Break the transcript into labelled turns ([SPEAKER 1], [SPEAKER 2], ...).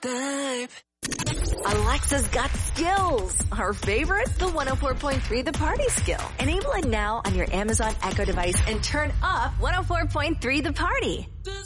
[SPEAKER 1] Babe.
[SPEAKER 2] Alexa's got skills. Her favorite? The 104.3 The Party skill. Enable it now on your Amazon Echo device and turn up 104.3 The Party.